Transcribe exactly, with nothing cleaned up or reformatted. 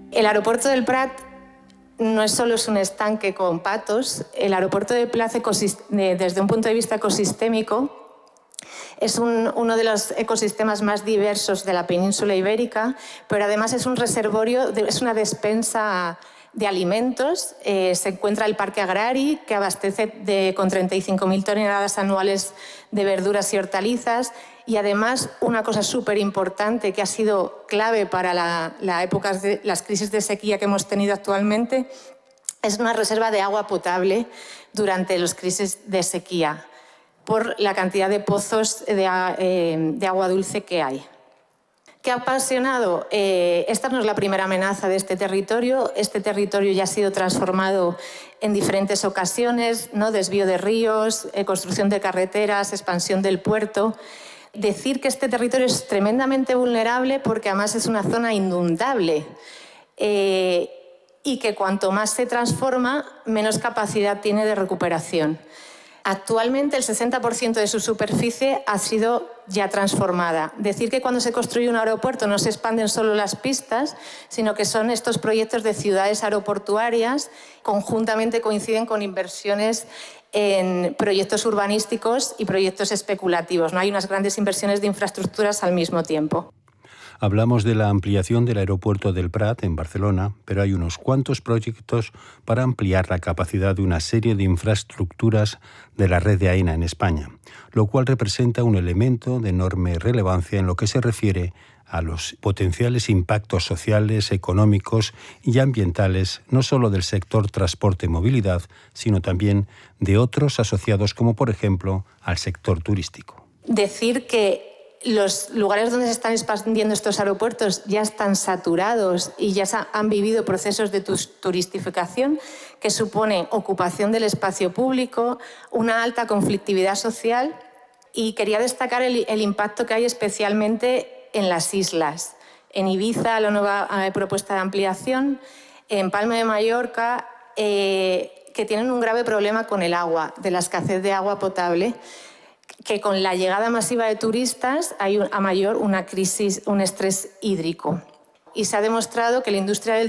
El aeropuerto del Prat no es solo es un estanque con patos. El aeropuerto del Prat, desde un punto de vista ecosistémico, es un, uno de los ecosistemas más diversos de la península ibérica, pero además es un reservorio, de, es una despensa de alimentos. Eh, se encuentra el Parque Agrari, que abastece de, con treinta y cinco mil toneladas anuales de verduras y hortalizas. Y además, una cosa súper importante que ha sido clave para la, la época de, las crisis de sequía que hemos tenido actualmente, es una reserva de agua potable durante las crisis de sequía, por la cantidad de pozos de, eh, de agua dulce que hay. ¿Qué ha apasionado? Eh, esta no es la primera amenaza de este territorio. Este territorio ya ha sido transformado en diferentes ocasiones, ¿no? Desvío de ríos, eh, construcción de carreteras, expansión del puerto. Decir que este territorio es tremendamente vulnerable porque además es una zona inundable eh, y que cuanto más se transforma, menos capacidad tiene de recuperación. Actualmente el sesenta por ciento de su superficie ha sido ya transformada. Decir que cuando se construye un aeropuerto no se expanden solo las pistas, sino que son estos proyectos de ciudades aeroportuarias, conjuntamente coinciden con inversiones en proyectos urbanísticos y proyectos especulativos. No hay unas grandes inversiones de infraestructuras al mismo tiempo. Hablamos de la ampliación del aeropuerto del Prat en Barcelona, pero hay unos cuantos proyectos para ampliar la capacidad de una serie de infraestructuras de la red de AENA en España, lo cual representa un elemento de enorme relevancia en lo que se refiere a los potenciales impactos sociales, económicos y ambientales, no solo del sector transporte-movilidad, sino también de otros asociados, como por ejemplo al sector turístico. Decir que los lugares donde se están expandiendo estos aeropuertos ya están saturados y ya han vivido procesos de turistificación que suponen ocupación del espacio público, una alta conflictividad social, y quería destacar el, el impacto que hay especialmente en las islas. En Ibiza, la nueva eh, propuesta de ampliación, en Palma de Mallorca, eh, que tienen un grave problema con el agua, de la escasez de agua potable, que con la llegada masiva de turistas hay a mayor una crisis, un estrés hídrico. Y se ha demostrado que la industria del